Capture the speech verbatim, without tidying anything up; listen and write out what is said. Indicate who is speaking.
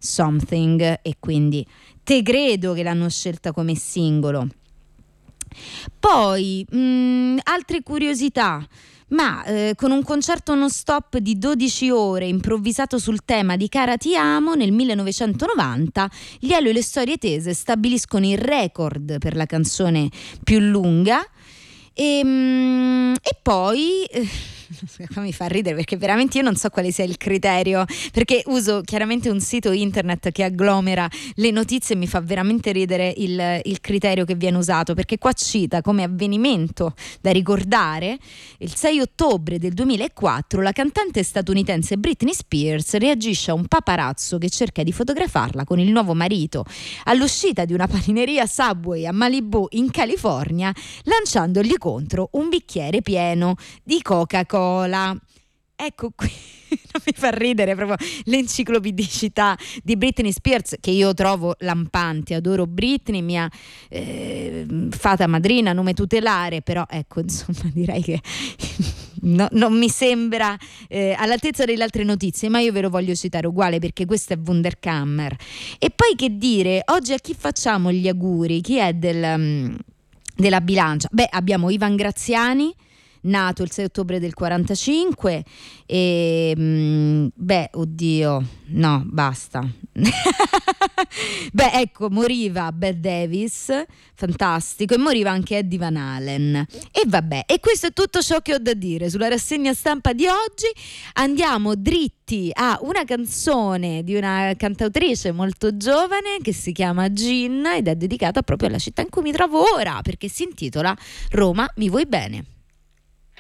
Speaker 1: Something, e quindi te credo che l'hanno scelta come singolo. Poi mh, altre curiosità. Ma eh, con un concerto non stop di dodici ore improvvisato sul tema di Cara ti amo nel millenovecentonovanta, gli Elio e le storie tese stabiliscono il record per la canzone più lunga. E, mm, e poi eh, mi fa ridere perché veramente io non so quale sia il criterio, perché uso chiaramente un sito internet che agglomera le notizie e mi fa veramente ridere il, il criterio che viene usato, perché qua cita come avvenimento da ricordare il sei ottobre del duemilaquattro la cantante statunitense Britney Spears reagisce a un paparazzo che cerca di fotografarla con il nuovo marito all'uscita di una panineria Subway a Malibu in California, lanciandogli contro un bicchiere pieno di Coca-Cola. Ecco qui, non mi fa ridere proprio l'enciclopedicità di Britney Spears, che io trovo lampante, adoro Britney, mia eh, fata madrina, nome tutelare, però ecco, insomma, direi che no, non mi sembra eh, all'altezza delle altre notizie, ma io ve lo voglio citare uguale perché questo è Wunderkammer. E poi che dire, oggi a chi facciamo gli auguri? Chi è del... Um, della bilancia? Beh, abbiamo Ivan Graziani, nato il sei ottobre del quarantacinque, e mh, beh, oddio, no, basta. Beh, ecco, moriva Bette Davis, fantastico, e moriva anche Eddie Van Halen. E vabbè, e questo è tutto ciò che ho da dire sulla rassegna stampa di oggi. Andiamo dritti a una canzone di una cantautrice molto giovane che si chiama Gin ed è dedicata proprio alla città in cui mi trovo ora, perché si intitola Roma, mi vuoi bene.